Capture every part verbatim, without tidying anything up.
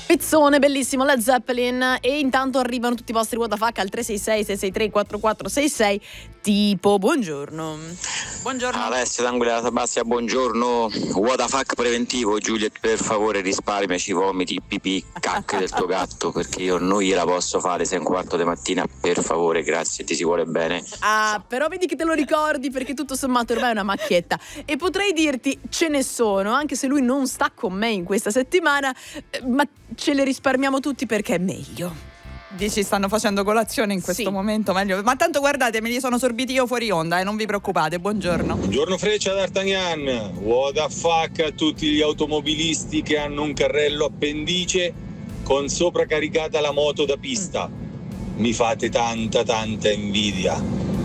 Pezzone bellissimo, Led Zeppelin. E intanto arrivano tutti i vostri what the fuck al tre sei sei sei sei tre quattro quattro sei sei. Tipo buongiorno. Buongiorno Alessio d'Anguilla Sabastia, buongiorno. What the fuck preventivo, Giuliet, per favore risparmiaci vomiti, pipì, cacche del tuo gatto, perché io non gliela posso fare se è un quarto di mattina, per favore, grazie, ti si vuole bene. Ah, però vedi che te lo ricordi, perché tutto sommato ormai è una macchietta. E potrei dirti ce ne sono, anche se lui non sta con me in questa settimana, ma ce le risparmiamo tutti perché è meglio. Dici stanno facendo colazione in questo Sì. momento, meglio. Ma tanto guardate, me li sono sorbiti io fuori onda e eh, non vi preoccupate, buongiorno. Buongiorno Freccia d'Artagnan, what the fuck a tutti gli automobilisti che hanno un carrello appendice con sopra caricata la moto da pista. Mi fate tanta tanta invidia.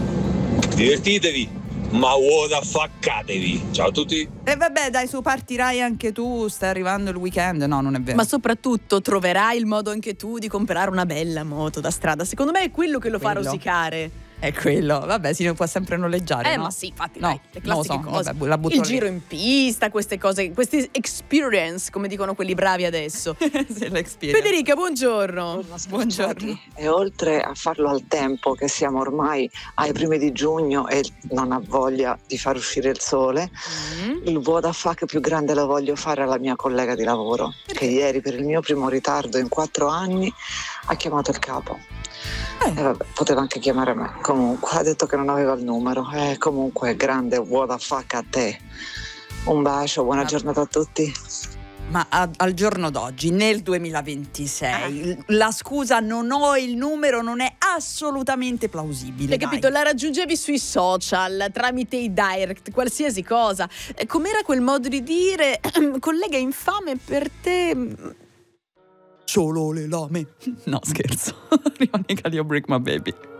Divertitevi, ma what the fuckatevi. Ciao a tutti. E vabbè dai, su, partirai anche tu, sta arrivando il weekend. No, non è vero. Ma soprattutto troverai il modo anche tu di comprare una bella moto da strada. Secondo me è quello che lo fa Quello. rosicare. È quello, vabbè, si può sempre noleggiare, Eh no? ma sì, infatti No, dai, le non lo classiche so, cose. vabbè, la butto il lì. giro in pista, queste cose, questi experience, come dicono quelli bravi adesso. Sì, l'experience. Federica, buongiorno. Buongiorno. E oltre a farlo al tempo, che siamo ormai ai primi di giugno e non ha voglia di far uscire il sole, Mm. il what the fuck più grande lo voglio fare alla mia collega di lavoro, che ieri per il mio primo ritardo in quattro anni ha chiamato il capo. Eh. E vabbè, poteva anche chiamare me. Comunque ha detto che non aveva il numero. E comunque grande what the fuck a te. Un bacio, buona Ah. giornata a tutti. Ma a- al giorno d'oggi, nel duemilaventisei, Ah. la scusa non ho il numero non è assolutamente plausibile. Hai dai. capito? La raggiungevi sui social, tramite i direct, qualsiasi cosa. Eh, Com'era quel modo di dire? Collega infame, per te Solo le lame. No, scherzo. Rimanica di Break My Baby.